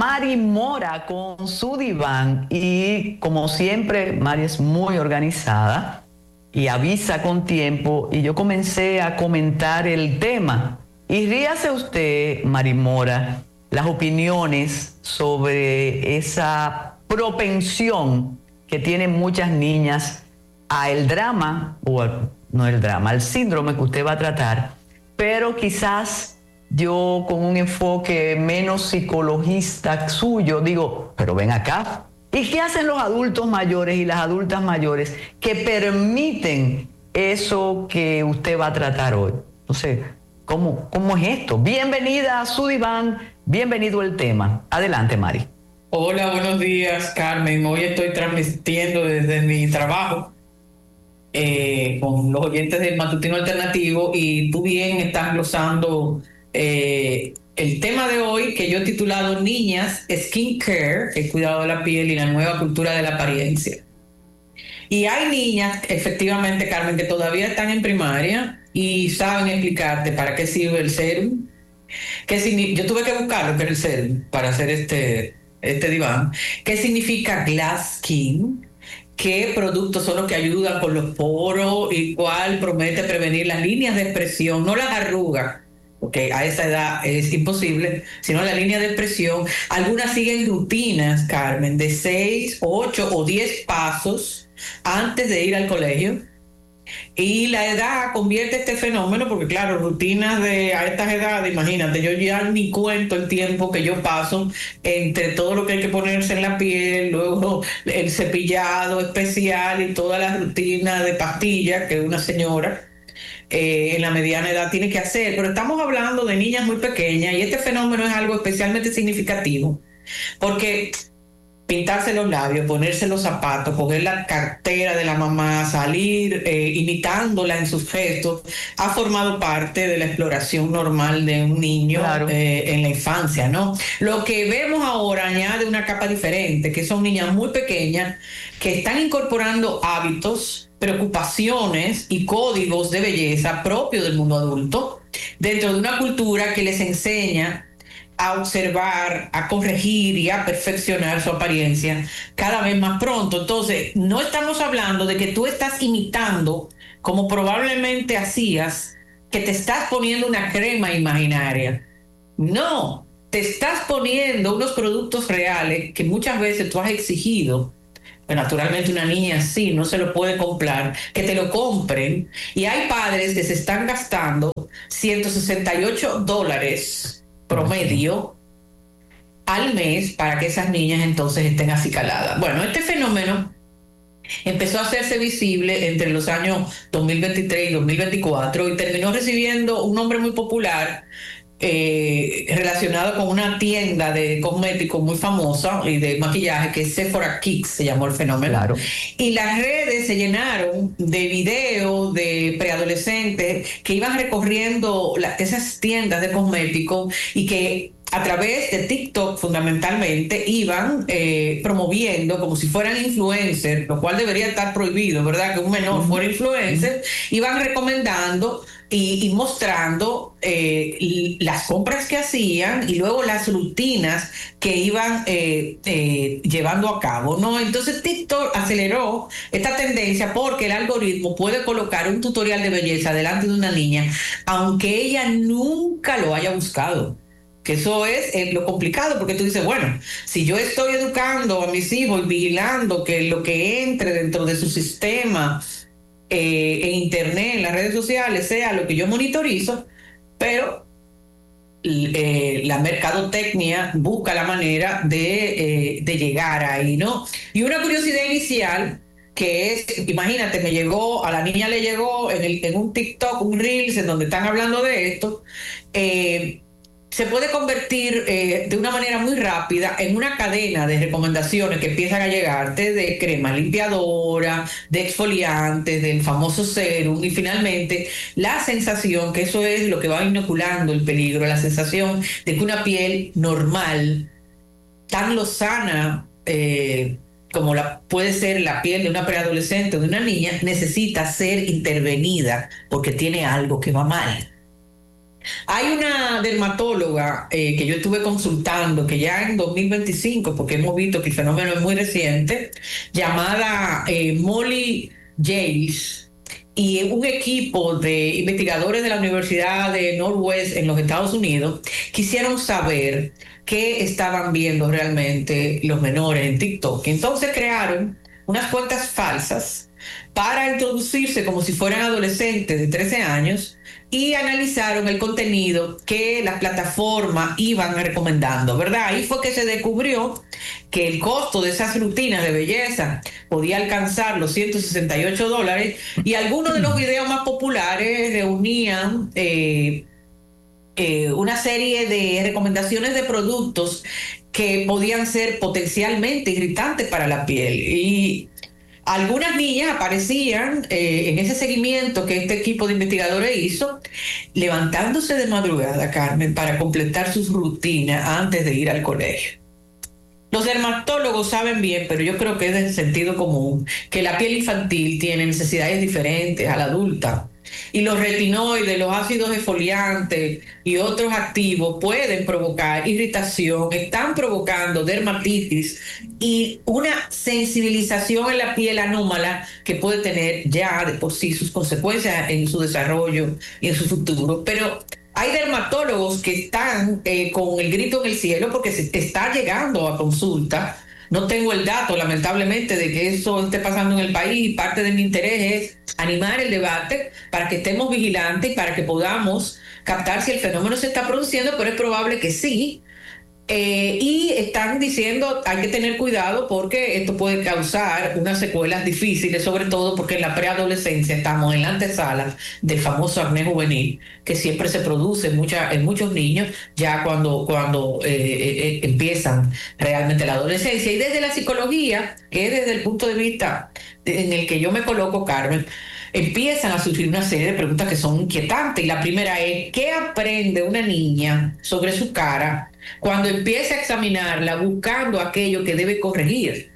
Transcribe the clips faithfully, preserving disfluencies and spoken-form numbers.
Mari Mora con su diván y como siempre Mari es muy organizada y avisa con tiempo y yo comencé a comentar el tema y ríase usted, Mari Mora, las opiniones sobre esa propensión que tienen muchas niñas a el drama, o al, no el drama, al síndrome que usted va a tratar, pero quizás yo con un enfoque menos psicologista suyo digo, pero ven acá, ¿y qué hacen los adultos mayores y las adultas mayores que permiten eso que usted va a tratar hoy? Entonces, ¿cómo, cómo es esto? Bienvenida a su diván, bienvenido el tema. Adelante, Mari. Hola, buenos días, Carmen. Hoy estoy transmitiendo desde mi trabajo eh, con los oyentes del Matutino Alternativo y tú bien estás glosando eh, el tema de hoy que yo he titulado Niñas, Skin Care, el cuidado de la piel y la nueva cultura de la apariencia. Y hay niñas, efectivamente, Carmen, que todavía están en primaria y saben explicarte para qué sirve el serum. ¿Qué significa? Yo tuve que buscar lo que era el serum para hacer este, este diván. ¿Qué significa glass skin? ¿Qué productos son los que ayudan con los poros y cuál promete prevenir las líneas de expresión, no las arrugas? Porque a esa edad es imposible, sino la línea de expresión. Algunas siguen rutinas, Carmen, de seis, ocho o diez pasos antes de ir al colegio. Y la edad convierte este fenómeno, porque claro, rutinas de a estas edades, imagínate, yo ya ni cuento el tiempo que yo paso entre todo lo que hay que ponerse en la piel, luego el cepillado especial y toda la rutina de pastillas que una señora eh, en la mediana edad tiene que hacer. Pero estamos hablando de niñas muy pequeñas y este fenómeno es algo especialmente significativo, porque pintarse los labios, ponerse los zapatos, coger la cartera de la mamá, salir eh, imitándola en sus gestos, ha formado parte de la exploración normal de un niño, claro, eh, en la infancia, ¿no? Lo que vemos ahora añade una capa diferente, que son niñas muy pequeñas que están incorporando hábitos, preocupaciones y códigos de belleza propios del mundo adulto dentro de una cultura que les enseña a observar, a corregir y a perfeccionar su apariencia cada vez más pronto. Entonces, no estamos hablando de que tú estás imitando, como probablemente hacías, que te estás poniendo una crema imaginaria. No, te estás poniendo unos productos reales que muchas veces tú has exigido. Pero naturalmente una niña así no se lo puede comprar, que te lo compren. Y hay padres que se están gastando ciento sesenta y ocho dólares promedio al mes para que esas niñas entonces estén acicaladas. Bueno, este fenómeno empezó a hacerse visible entre los años dos mil veintitrés y dos mil veinticuatro y terminó recibiendo un nombre muy popular eh, relacionado con una tienda de cosméticos muy famosa y de maquillaje que es Sephora Kids, se llamó el fenómeno. Claro. Y las redes se llenaron de videos de preadolescentes que iban recorriendo la, esas tiendas de cosméticos y que a través de TikTok fundamentalmente iban eh, promoviendo como si fueran influencers, lo cual debería estar prohibido, ¿verdad? Que un menor uh-huh. fuera influencer, uh-huh. iban recomendando y, y mostrando eh, las compras que hacían y luego las rutinas que iban eh, eh, llevando a cabo, ¿no? Entonces TikTok aceleró esta tendencia porque el algoritmo puede colocar un tutorial de belleza delante de una niña, aunque ella nunca lo haya buscado. Que eso es eh, lo complicado, porque tú dices, bueno, si yo estoy educando a mis hijos y vigilando que lo que entre dentro de su sistema eh, en internet, en las redes sociales, sea lo que yo monitorizo, pero eh, la mercadotecnia busca la manera de, eh, de llegar ahí, ¿no? Y una curiosidad inicial que es, imagínate, me llegó, a la niña le llegó en, el, en un TikTok, un Reels, en donde están hablando de esto, eh, se puede convertir eh, de una manera muy rápida en una cadena de recomendaciones que empiezan a llegarte de crema limpiadora, de exfoliantes, del famoso serum y finalmente la sensación, que eso es lo que va inoculando el peligro, la sensación de que una piel normal, tan lozana eh, como la, puede ser la piel de una preadolescente o de una niña, necesita ser intervenida porque tiene algo que va mal. Hay una dermatóloga eh, que yo estuve consultando, que ya en dos mil veinticinco, porque hemos visto que el fenómeno es muy reciente, llamada eh, Molly James, y un equipo de investigadores de la Universidad de Northwest en los Estados Unidos quisieron saber qué estaban viendo realmente los menores en TikTok. Entonces crearon unas cuentas falsas para introducirse como si fueran adolescentes de trece años y analizaron el contenido que las plataformas iban recomendando, ¿verdad? Ahí fue que se descubrió que el costo de esas rutinas de belleza podía alcanzar los ciento sesenta y ocho dólares, y algunos de los videos más populares reunían eh, eh, una serie de recomendaciones de productos que podían ser potencialmente irritantes para la piel. Y algunas niñas aparecían eh, en ese seguimiento que este equipo de investigadores hizo, levantándose de madrugada, Carmen, para completar sus rutinas antes de ir al colegio. Los dermatólogos saben bien, pero yo creo que es de sentido común, que la piel infantil tiene necesidades diferentes a la adulta. Y los retinoides, los ácidos exfoliantes y otros activos pueden provocar irritación, están provocando dermatitis y una sensibilización en la piel anómala que puede tener ya de por sí sus consecuencias en su desarrollo y en su futuro. Pero hay dermatólogos que están eh, con el grito en el cielo porque se está llegando a consulta. No tengo el dato, lamentablemente, de que eso esté pasando en el país. Parte de mi interés es animar el debate para que estemos vigilantes y para que podamos captar si el fenómeno se está produciendo, pero es probable que sí. Eh, y están diciendo hay que tener cuidado porque esto puede causar unas secuelas difíciles, sobre todo porque en la preadolescencia estamos en la antesala del famoso acné juvenil, que siempre se produce en, mucha, en muchos niños ya cuando, cuando eh, eh, empiezan realmente la adolescencia. Y desde la psicología, que es desde el punto de vista en el que yo me coloco, Carmen, empiezan a surgir una serie de preguntas que son inquietantes. Y la primera es, ¿qué aprende una niña sobre su cara cuando empieza a examinarla buscando aquello que debe corregir?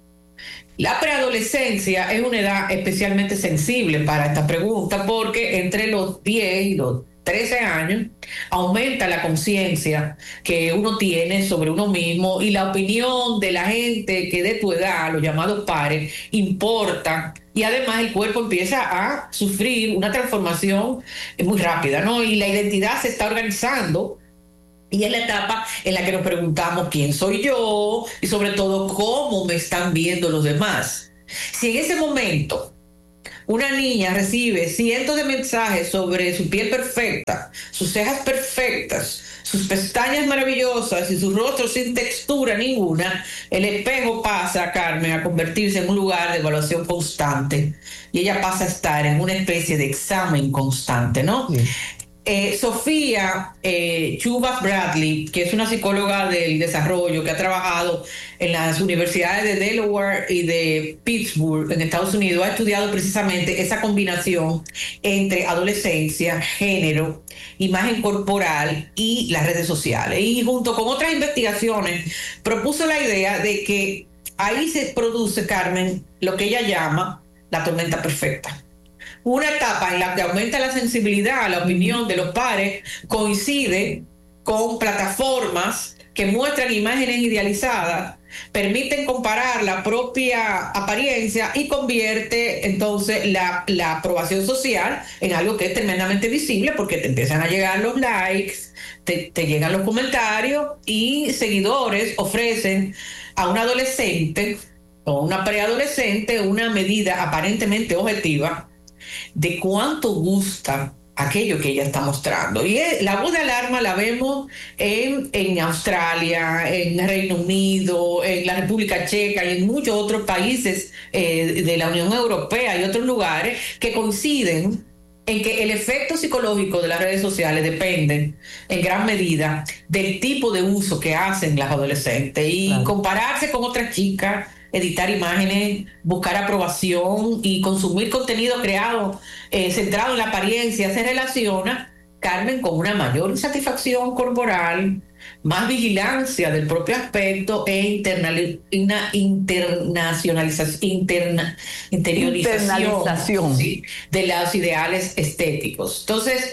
La preadolescencia es una edad especialmente sensible para esta pregunta porque entre los diez y los trece años aumenta la conciencia que uno tiene sobre uno mismo, y la opinión de la gente que de tu edad, los llamados pares, importa. Y además el cuerpo empieza a sufrir una transformación muy rápida, ¿no? Y la identidad se está organizando. Y es la etapa en la que nos preguntamos quién soy yo y sobre todo cómo me están viendo los demás. Si en ese momento una niña recibe cientos de mensajes sobre su piel perfecta, sus cejas perfectas, sus pestañas maravillosas y su rostro sin textura ninguna, el espejo pasa, Carmen, a convertirse en un lugar de evaluación constante, y ella pasa a estar en una especie de examen constante, ¿no? Sí. Eh, Sofía eh, Chubas Bradley, que es una psicóloga del desarrollo que ha trabajado en las universidades de Delaware y de Pittsburgh en Estados Unidos, ha estudiado precisamente esa combinación entre adolescencia, género, imagen corporal y las redes sociales. Y junto con otras investigaciones propuso la idea de que ahí se produce, Carmen, lo que ella llama la tormenta perfecta. Una etapa en la que aumenta la sensibilidad a la opinión de los pares, coincide con plataformas que muestran imágenes idealizadas, permiten comparar la propia apariencia y convierte entonces la, la aprobación social en algo que es tremendamente visible, porque te empiezan a llegar los likes, te, te llegan los comentarios, y seguidores ofrecen a un adolescente o una preadolescente una medida aparentemente objetiva de cuánto gusta aquello que ella está mostrando. Y es, la voz de alarma la vemos en, en Australia, en Reino Unido, en la República Checa y en muchos otros países eh, de la Unión Europea y otros lugares que coinciden en que el efecto psicológico de las redes sociales depende en gran medida del tipo de uso que hacen las adolescentes. Y claro, compararse con otras chicas, editar imágenes, buscar aprobación y consumir contenido creado eh, centrado en la apariencia se relaciona, Carmen, con una mayor insatisfacción corporal, más vigilancia del propio aspecto e internali, una internacionalización, interna, interiorización, internalización. Sí, de los ideales estéticos. Entonces,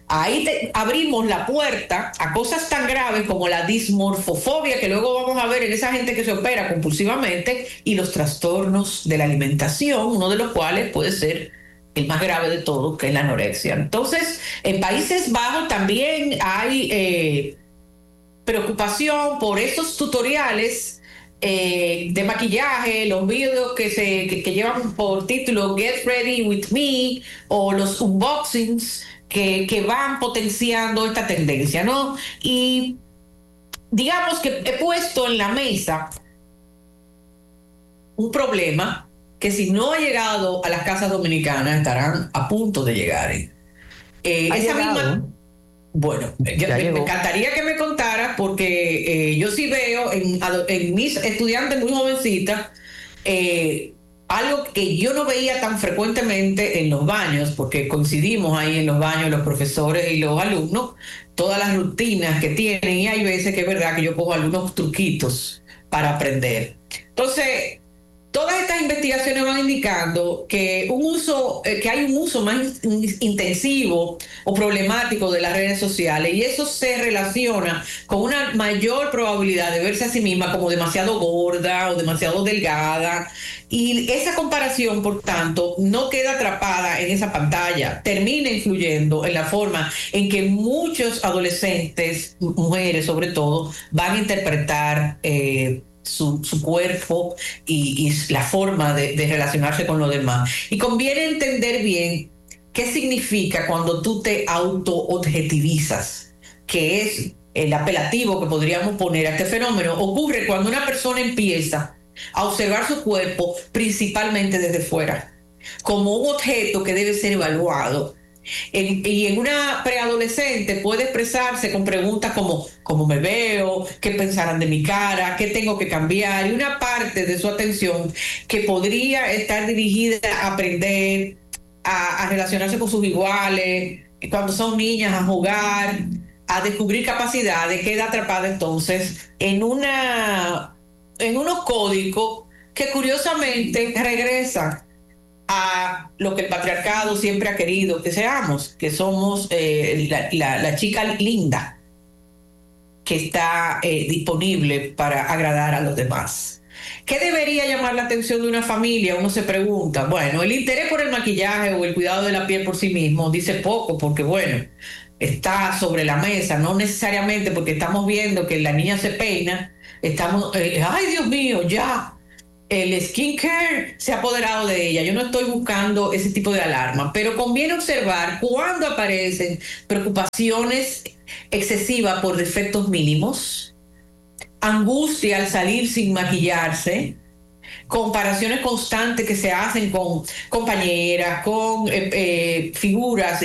ahí te, abrimos la puerta a cosas tan graves como la dismorfofobia, que luego vamos a ver en esa gente que se opera compulsivamente, y los trastornos de la alimentación, uno de los cuales puede ser el más grave de todos, que es la anorexia. Entonces, en Países Bajos también hay eh, preocupación por esos tutoriales eh, de maquillaje, los videos que, se, que, que llevan por título Get Ready With Me, o los unboxings que, que van potenciando esta tendencia, ¿no? Y digamos que he puesto en la mesa un problema que si no ha llegado a las casas dominicanas estarán a punto de llegar. Eh, ¿Ha esa llegado? misma, bueno, yo, Ya me, me llegó. encantaría que me contara, porque eh, yo sí veo en, ado- en mis estudiantes muy jovencitas eh, algo que yo no veía tan frecuentemente en los baños, porque coincidimos ahí en los baños los profesores y los alumnos, todas las rutinas que tienen, y hay veces que es verdad que yo cojo algunos truquitos para aprender. Entonces, todas estas investigaciones van indicando que un uso, eh, que hay un uso más in- intensivo o problemático de las redes sociales, y eso se relaciona con una mayor probabilidad de verse a sí misma como demasiado gorda o demasiado delgada, y esa comparación, por tanto, no queda atrapada en esa pantalla, termina influyendo en la forma en que muchos adolescentes, mujeres sobre todo, van a interpretar eh, su, su cuerpo y, y la forma de, de relacionarse con los demás. Y conviene entender bien qué significa cuando tú te auto-objetivizas, que es el apelativo que podríamos poner a este fenómeno. Ocurre cuando una persona empieza a observar su cuerpo principalmente desde fuera, como un objeto que debe ser evaluado. En, y en una preadolescente puede expresarse con preguntas como ¿cómo me veo? ¿Qué pensarán de mi cara? ¿Qué tengo que cambiar? Y una parte de su atención que podría estar dirigida a aprender, a, a relacionarse con sus iguales, cuando son niñas, a jugar, a descubrir capacidades, queda atrapada entonces en una en unos códigos que curiosamente regresan a lo que el patriarcado siempre ha querido que seamos, que somos eh, la, la, la chica linda que está eh, disponible para agradar a los demás. ¿Qué debería llamar la atención de una familia? Uno se pregunta. Bueno, el interés por el maquillaje o el cuidado de la piel por sí mismo dice poco, porque bueno, está sobre la mesa, no necesariamente porque estamos viendo que la niña se peina, estamos, eh, ay Dios mío, ya, el skincare se ha apoderado de ella. Yo no estoy buscando ese tipo de alarma, pero conviene observar cuándo aparecen preocupaciones excesivas por defectos mínimos, angustia al salir sin maquillarse, comparaciones constantes que se hacen con compañeras, con eh, eh, figuras